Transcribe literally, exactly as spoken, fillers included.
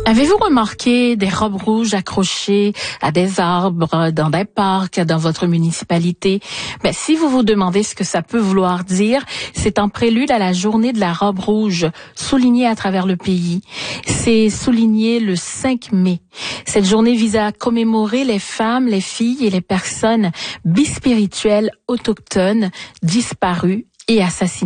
Avez-vous remarqué des robes rouges accrochées à des arbres, dans des parcs, dans votre municipalité? Ben, si vous vous demandez ce que ça peut vouloir dire, c'est en prélude à la journée de la robe rouge, soulignée à travers le pays. C'est souligné le cinq mai. Cette journée vise à commémorer les femmes, les filles et les personnes bispirituelles autochtones disparues et assassinées.